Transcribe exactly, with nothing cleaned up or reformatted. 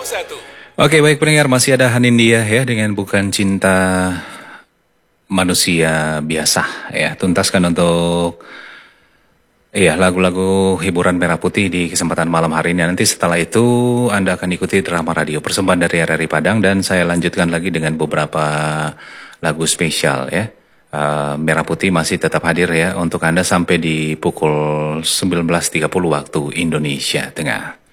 Oke, baik pendengar, masih ada Hanindia ya dengan Bukan Cinta Manusia Biasa ya. Tuntaskan untuk iya lagu-lagu hiburan Merah Putih di kesempatan malam hari ini. Nanti setelah itu Anda akan ikuti drama radio persembahan dari R R I Padang dan saya lanjutkan lagi dengan beberapa lagu spesial ya. Uh, Merah Putih masih tetap hadir ya untuk Anda sampai di pukul sembilan belas tiga puluh waktu Indonesia Tengah.